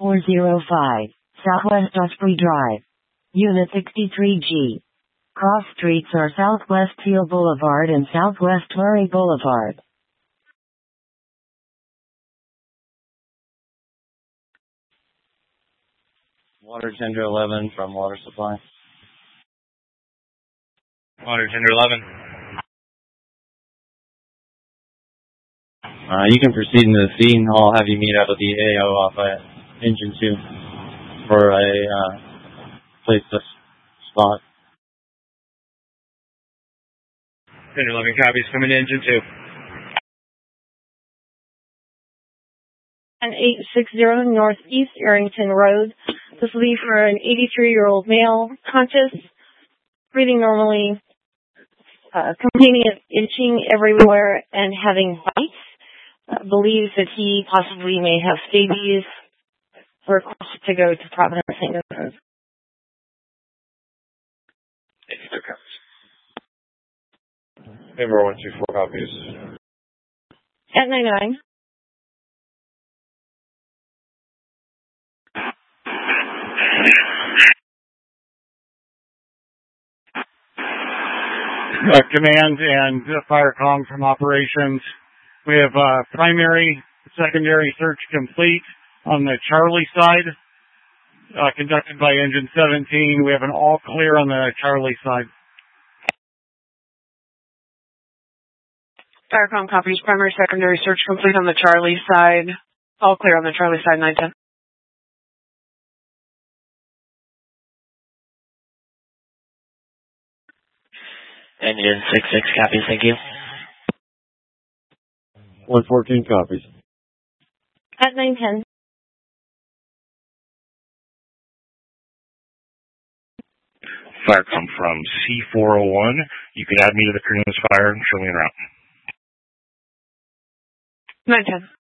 405, Southwest Osprey Drive. Unit 63G. Cross streets are Southwest Teal Boulevard and Southwest Murray Boulevard. Water tender 11 from water supply. Water tender 11. You can proceed into the scene. I'll have you meet up with the AO off at engine 2 for a place to spot. Tender 11 copies, coming to engine 2. And 860 Northeast Arrington Road. This will be for an 83-year-old male, conscious, breathing normally, complaining of itching everywhere and having bites. Believes that he possibly may have scabies. Requested to go to Providence St. Vincent. 82 copies. Number 124 copies. At 99. Command and fire comm from operations. We have primary, secondary search complete on the Charlie side, conducted by engine 17. We have an all clear on the Charlie side. Fire comm copies. Primary, secondary search complete on the Charlie side. All clear on the Charlie side, 910. Engine 66 copies, thank you. 114 copies. At 910. Fire come from C401. You can add me to the Canoes Fire and show me en route. 910.